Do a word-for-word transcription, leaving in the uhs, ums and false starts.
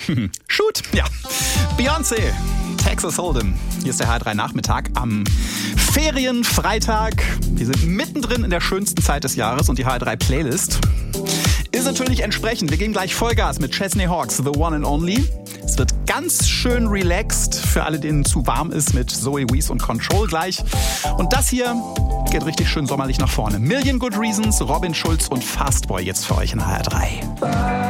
Shoot, ja. Beyoncé, Texas Hold'em. Hier ist der H R drei Nachmittag am Ferienfreitag. Wir sind mittendrin in der schönsten Zeit des Jahres und die H R drei Playlist ist natürlich entsprechend. Wir geben gleich Vollgas mit Chesney Hawkes, The One and Only. Es wird ganz schön relaxed für alle, denen zu warm ist, mit Zoe Wees und Control gleich. Und das hier geht richtig schön sommerlich nach vorne. Million Good Reasons, Robin Schulz und Fastboy jetzt für euch in H R drei.